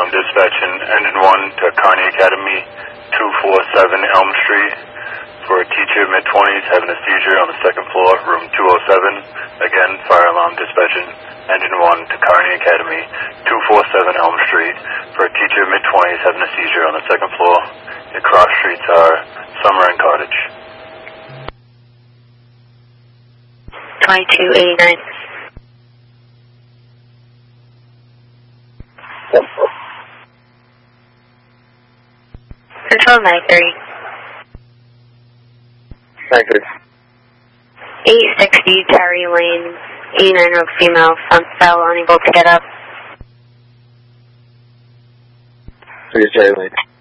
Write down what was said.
Alarm Dispatch and Engine 1 to Kearney Academy, 247 Elm Street, for a teacher mid-20s having a seizure on the second floor, room 207. Again, Fire Alarm Dispatch and Engine 1 to Kearney Academy, 247 Elm Street, for a teacher mid-20s having a seizure on the second floor. The cross streets are Summer and Cottage. 2289. Control 93. 860 Terry Lane, 89-year-old female, front cell, unable to get up. Please, Terry Lane.